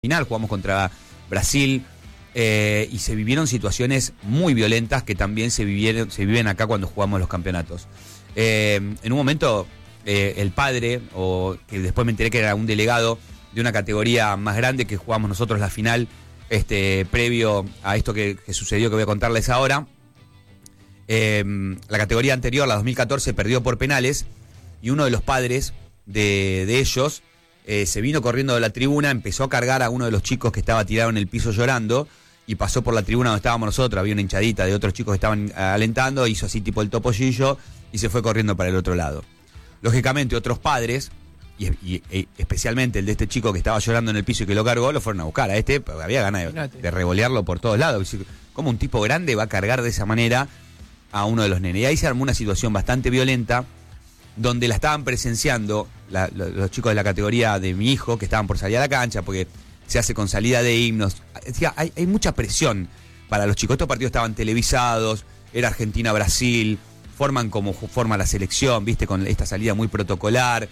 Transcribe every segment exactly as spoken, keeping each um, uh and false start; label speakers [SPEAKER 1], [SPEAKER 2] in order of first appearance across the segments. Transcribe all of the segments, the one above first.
[SPEAKER 1] final, jugamos contra Brasil eh, y se vivieron situaciones muy violentas que también se vivieron, se viven acá cuando jugamos los campeonatos. Eh, en un momento eh, el padre, o que después me enteré que era un delegado de una categoría más grande que jugamos nosotros la final, este, previo a esto que, que sucedió, que voy a contarles ahora. Eh, la categoría anterior, la dos mil catorce, perdió por penales y uno de los padres de, de ellos eh, se vino corriendo de la tribuna, empezó a cargar a uno de los chicos que estaba tirado en el piso llorando y pasó por la tribuna donde estábamos nosotros. Había una hinchadita de otros chicos que estaban alentando, hizo así tipo el topollillo y se fue corriendo para el otro lado. Lógicamente otros padres, y, y, y especialmente el de este chico que estaba llorando en el piso y que lo cargó, lo fueron a buscar. A este había ganas de, de revolearlo por todos lados. ¿Cómo un tipo grande va a cargar de esa manera a uno de los nenes? Y ahí se armó una situación bastante violenta, donde la estaban presenciando la, los chicos de la categoría de mi hijo, que estaban por salir a la cancha, porque se hace con salida de himnos. Decía, hay, hay mucha presión para los chicos. Estos partidos estaban televisados, era Argentina-Brasil, forman como forma la selección, viste, con esta salida muy protocolar,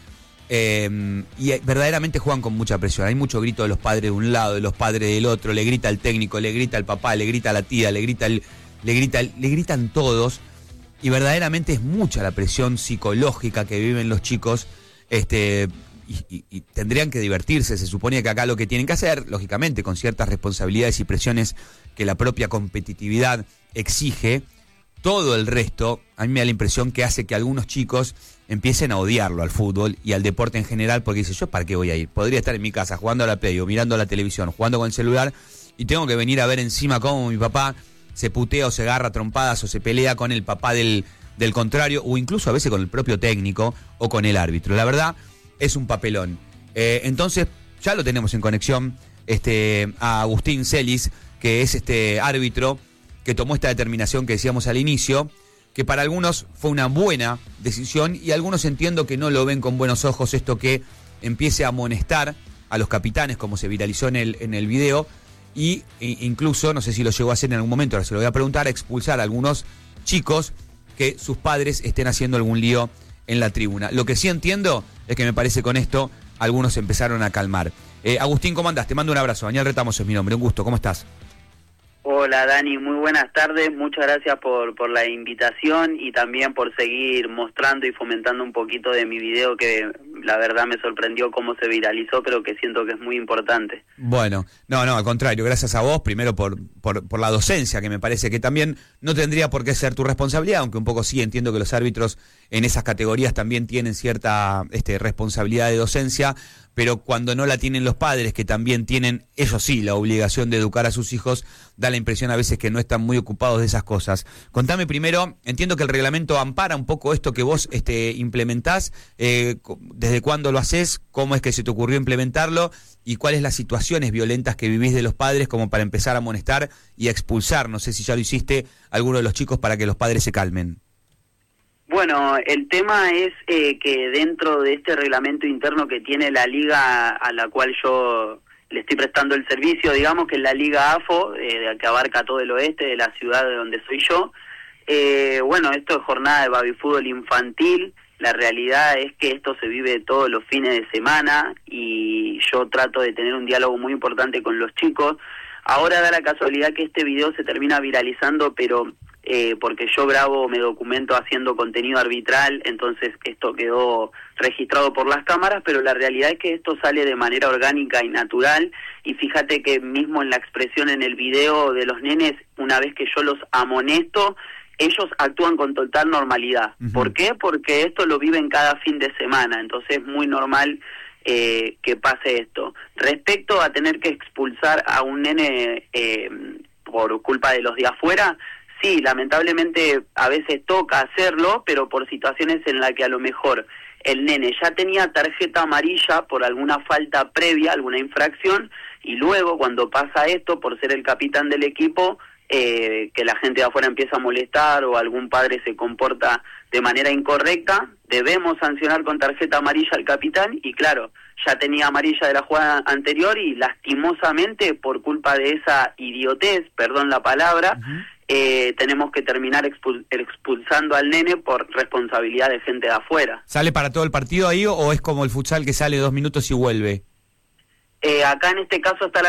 [SPEAKER 1] eh, y verdaderamente juegan con mucha presión. Hay mucho grito de los padres de un lado, de los padres del otro, le grita el técnico, le grita el papá, le grita la tía, le grita el, le grita el, le gritan todos. Y verdaderamente es mucha la presión psicológica que viven los chicos, este, y, y, y tendrían que divertirse. Se supone que acá lo que tienen que hacer, lógicamente, con ciertas responsabilidades y presiones que la propia competitividad exige, todo el resto, a mí me da la impresión que hace que algunos chicos empiecen a odiarlo al fútbol y al deporte en general, porque dicen, ¿yo para qué voy a ir? Podría estar en mi casa jugando a la Play o mirando la televisión, jugando con el celular, y tengo que venir a ver encima cómo mi papá se putea o se agarra a trompadas o se pelea con el papá del, del contrario, o incluso a veces con el propio técnico o con el árbitro. La verdad, es un papelón. Eh, entonces, ya lo tenemos en conexión este, a Agustín Celis, que es este árbitro que tomó esta determinación que decíamos al inicio, que para algunos fue una buena decisión y algunos entiendo que no lo ven con buenos ojos, esto que empiece a amonestar a los capitanes, como se viralizó en el, en el video, y incluso, no sé si lo llegó a hacer en algún momento, ahora se lo voy a preguntar, a expulsar a algunos chicos que sus padres estén haciendo algún lío en la tribuna. Lo que sí entiendo es que me parece con esto algunos empezaron a calmar. Eh, Agustín, ¿cómo andás? Te mando un abrazo. Daniel Retamos es mi nombre, un gusto, ¿cómo estás?
[SPEAKER 2] Hola Dani, muy buenas tardes, muchas gracias por, por la invitación y también por seguir mostrando y fomentando un poquito de mi video, que la verdad me sorprendió cómo se viralizó, pero que siento que es muy importante.
[SPEAKER 1] Bueno, no, no, al contrario, gracias a vos, primero por, por, por la docencia, que me parece que también no tendría por qué ser tu responsabilidad, aunque un poco sí entiendo que los árbitros en esas categorías también tienen cierta este, responsabilidad de docencia, pero cuando no la tienen los padres, que también tienen, ellos sí, la obligación de educar a sus hijos, da la impresión a veces que no están muy ocupados de esas cosas. Contame primero, entiendo que el reglamento ampara un poco esto que vos este, implementás, eh, ¿desde cuándo lo haces? ¿Cómo es que se te ocurrió implementarlo? ¿Y cuáles las situaciones violentas que vivís de los padres como para empezar a amonestar y a expulsar? No sé si ya lo hiciste, a alguno de los chicos para que los padres se calmen.
[SPEAKER 2] Bueno, el tema es eh, que dentro de este reglamento interno que tiene la liga a la cual yo le estoy prestando el servicio, digamos que es la Liga A F O, eh, que abarca todo el oeste de la ciudad de donde soy yo, eh, bueno, esto es jornada de baby fútbol infantil. La realidad es que esto se vive todos los fines de semana y yo trato de tener un diálogo muy importante con los chicos. Ahora da la casualidad que este video se termina viralizando, pero eh, porque yo grabo, me documento haciendo contenido arbitral, entonces esto quedó registrado por las cámaras, pero la realidad es que esto sale de manera orgánica y natural, y fíjate que mismo en la expresión en el video de los nenes, una vez que yo los amonesto, ellos actúan con total normalidad. Uh-huh. ¿Por qué? Porque esto lo viven cada fin de semana, entonces es muy normal eh, que pase esto. Respecto a tener que expulsar a un nene eh, por culpa de los de afuera, sí, lamentablemente a veces toca hacerlo, pero por situaciones en las que a lo mejor el nene ya tenía tarjeta amarilla por alguna falta previa, alguna infracción, y luego cuando pasa esto, por ser el capitán del equipo, Eh, que la gente de afuera empieza a molestar o algún padre se comporta de manera incorrecta, debemos sancionar con tarjeta amarilla al capitán, y claro, ya tenía amarilla de la jugada anterior y lastimosamente por culpa de esa idiotez, perdón la palabra, uh-huh. eh, tenemos que terminar expul- expulsando al nene por responsabilidad de gente de afuera.
[SPEAKER 1] ¿Sale para todo el partido ahí o es como el futsal que sale dos minutos y vuelve?
[SPEAKER 2] Eh, acá en este caso está la